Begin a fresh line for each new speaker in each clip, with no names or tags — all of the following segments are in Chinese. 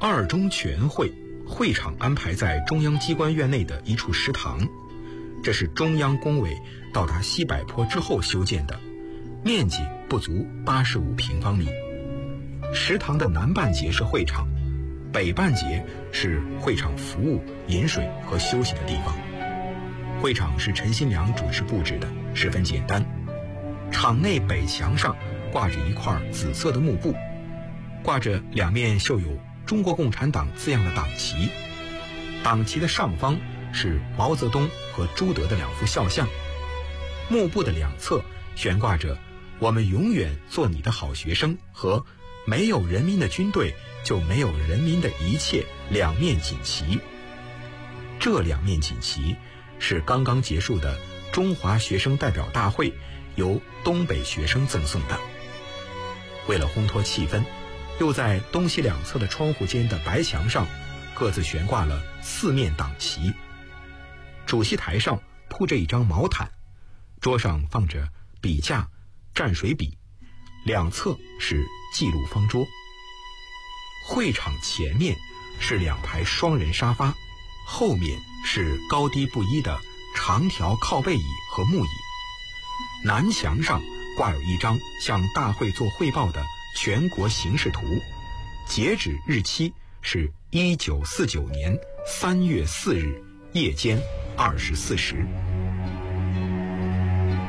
二中全会，会场安排在中央机关院内的一处食堂，这是中央工委到达西柏坡之后修建的，面积不足85平方米。食堂的南半截是会场，北半截是会场服务、饮水和休息的地方。会场是陈新良主持布置的，十分简单。场内北墙上挂着一块紫色的幕布，挂着2面绣有中国共产党字样的党旗，党旗的上方是毛泽东和朱德的2幅肖像，幕布的两侧悬挂着我们永远做你的好学生和没有人民的军队就没有人民的一切2面锦旗。这2面锦旗是刚刚结束的中华学生代表大会由东北学生赠送的。为了烘托气氛，又在东西两侧的窗户间的白墙上各自悬挂了4面党旗。主席台上铺着一张毛毯，桌上放着笔架、蘸水笔，两侧是记录方桌。会场前面是2排双人沙发，后面是高低不一的长条靠背椅和木椅。南墙上挂有一张向大会做汇报的全国形势图，截止日期是1949年3月4日夜间24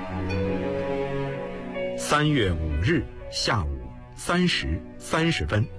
时。3月5日下午3时30分。